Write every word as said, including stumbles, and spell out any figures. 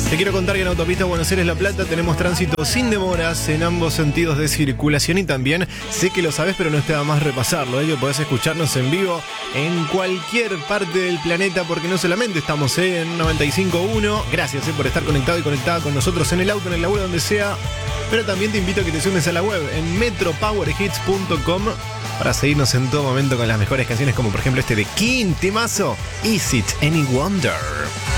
Te quiero contar que en Autopista Buenos Aires-La Plata tenemos tránsito sin demoras en ambos sentidos de circulación y también sé que lo sabes, pero no está más repasarlo. ¿eh? Podés escucharnos en vivo en cualquier parte del planeta porque no solamente estamos ¿eh? en noventa y cinco punto uno. Gracias ¿eh? por estar conectado y conectada con nosotros en el auto, en el laburo, donde sea. Pero también te invito a que te sumes a la web en metro power hits punto com para seguirnos en todo momento con las mejores canciones, como por ejemplo este de King, temazo, Is It Any Wonder.